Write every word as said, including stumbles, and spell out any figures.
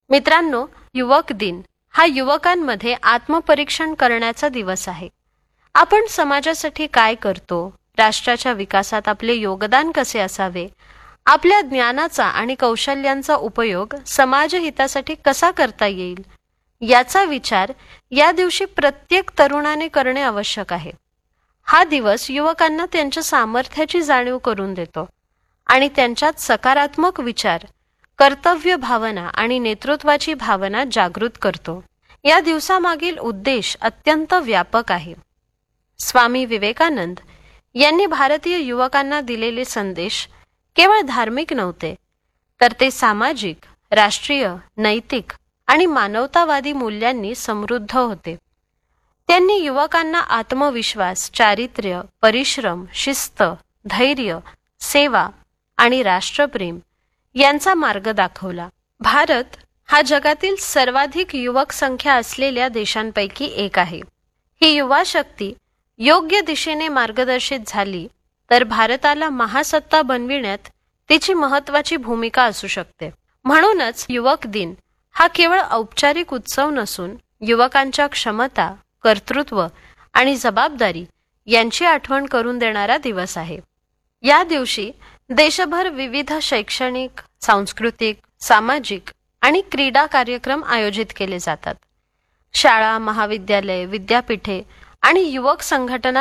मित्रांनो, युवक दिन हा युवकांमध्ये आत्मपरीक्षण करण्याचा दिवस आहे. आपण समाजासाठी काय करतो, राष्ट्राच्या विकासात आपले योगदान कसे असावे, आपल्या ज्ञानाचा आणि कौशल्यांचा उपयोग समाजहितासाठी कसा करता येईल, याचा विचार या दिवशी प्रत्येक तरुणाने करणे आवश्यक आहे. हा दिवस युवकांना त्यांच्या सामर्थ्याची जाणीव करून देतो आणि त्यांच्यात सकारात्मक विचार, कर्तव्य भावना आणि नेतृत्वाची भावना जागृत करतो. या दिवसामागील उद्देश अत्यंत व्यापक आहे. स्वामी विवेकानंद यांनी भारतीय युवकांना दिलेले संदेश केवळ धार्मिक नव्हते, तर ते सामाजिक, राष्ट्रीय, नैतिक आणि मानवतावादी मूल्यांनी समृद्ध होते. त्यांनी युवकांना आत्मविश्वास, चारित्र्य, परिश्रम, शिस्त, धैर्य, सेवा आणि राष्ट्रप्रेम यांचा मार्ग दाखवला. भारत हा जगातील सर्वाधिक युवक संख्या असलेल्या देशांपैकी एक आहे. ही युवा शक्ती योग्य दिशेने मार्गदर्शित झाली तर भारताला महासत्ता बनविण्यात तिची महत्त्वाची भूमिका असू शकते. म्हणूनच युवक दिन हा केवळ औपचारिक उत्सव नसून युवकांच्या क्षमता, कर्तृत्व आणि जबाबदारी यांची आठवण करून देणारा दिवस आहे. या दिवशी देशभर विविध शैक्षणिक, सांस्कृतिक, सामाजिक आणि क्रीडा कार्यक्रम आयोजित केले जातात. शाळा, महाविद्यालय, विद्यापीठे आणि युवक संघटना